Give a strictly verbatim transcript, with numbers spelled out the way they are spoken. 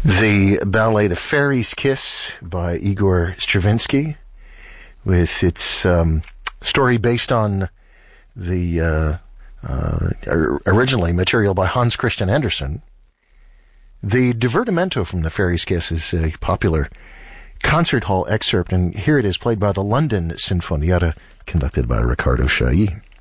The ballet The Fairy's Kiss by Igor Stravinsky, with its um, story based on the uh, uh, originally material by Hans Christian Andersen. The divertimento from The Fairy's Kiss is a popular concert hall excerpt, and here it is played by the London Sinfonietta, conducted by Riccardo Chailly.